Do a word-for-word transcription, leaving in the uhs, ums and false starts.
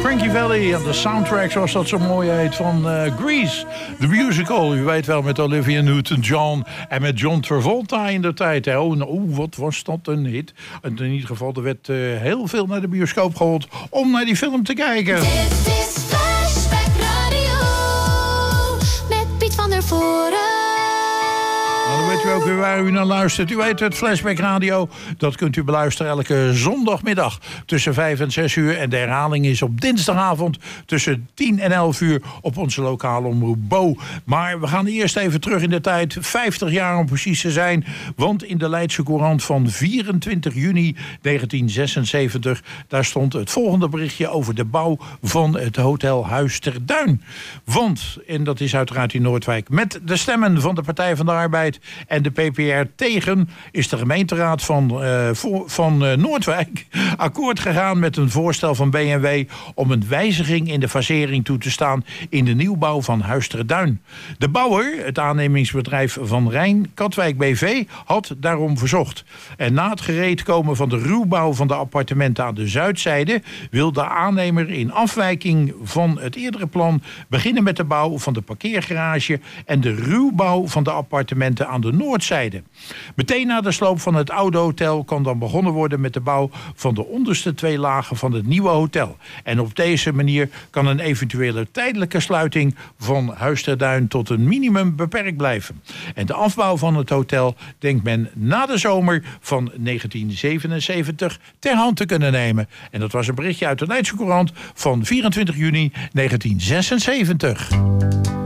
Frankie Valli en de soundtrack, zoals dat zo mooi heet, van uh, Grease, the musical. U weet wel, met Olivia Newton-John en met John Travolta in de tijd. Hè. Oh, oh, wat was dat een hit. En in ieder geval, er werd uh, heel veel naar de bioscoop gehaald om naar die film te kijken. Dit is Flashback Radio met Piet van der Voren. Nou, dan weet u ook weer waar u naar luistert. U weet het, Flashback Radio. Dat kunt u beluisteren elke zondagmiddag tussen vijf en zes uur. En de herhaling is op dinsdagavond tussen tien en elf uur op onze lokale omroep Bo. Maar we gaan eerst even terug in de tijd. vijftig jaar om precies te zijn. Want in de Leidse Courant van vierentwintig juni negentien zesenzeventig... daar stond het volgende berichtje over de bouw van het Hotel Huis ter Duin. Want, en dat is uiteraard in Noordwijk, met de stemmen van de Partij van de Arbeid en de P P R tegen, is de gemeenteraad van, uh, voor, van uh, Noordwijk akkoord gegaan met een voorstel van B N W om een wijziging in de fasering toe te staan in de nieuwbouw van Huis ter Duin. De bouwer, het aannemingsbedrijf Van Rijn Katwijk B V, had daarom verzocht. En na het gereedkomen van de ruwbouw van de appartementen aan de zuidzijde wil de aannemer in afwijking van het eerdere plan beginnen met de bouw van de parkeergarage en de ruwbouw van de appartementen aan de noordzijde. Meteen na de sloop van het oude hotel kan dan begonnen worden met de bouw van de onderste twee lagen van het nieuwe hotel. En op deze manier kan een eventuele tijdelijke sluiting van Huis ter Duin tot een minimum beperkt blijven. En de afbouw van het hotel denkt men na de zomer van negentien zevenenzeventig ter hand te kunnen nemen. En dat was een berichtje uit de Leidse Courant van vierentwintig juni negentien zesenzeventig.